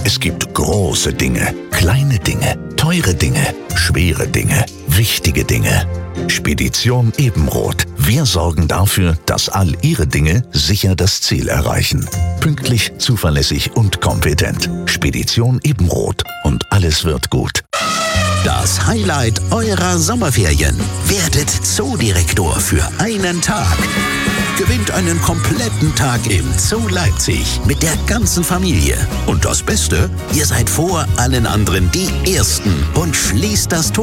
Es gibt große Dinge, kleine Dinge, teure Dinge, schwere Dinge, wichtige Dinge. Spedition Ebenroth. Wir sorgen dafür, dass all Ihre Dinge sicher das Ziel erreichen. Pünktlich, zuverlässig und kompetent. Spedition Ebenroth. Und alles wird gut. Das Highlight eurer Sommerferien. Werdet Zoodirektor für einen Tag. Gewinnt einen kompletten Tag im Zoo Leipzig mit der ganzen Familie. Und das Beste, ihr seid vor allen anderen die Ersten und schließt das Tor